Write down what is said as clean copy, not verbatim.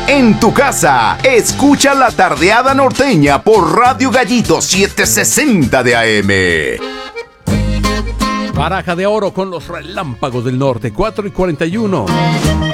en tu casa. Escucha La Tardeada Norteña por Radio Gallito 760 de AM. Baraja de oro con los relámpagos del norte, 4:41.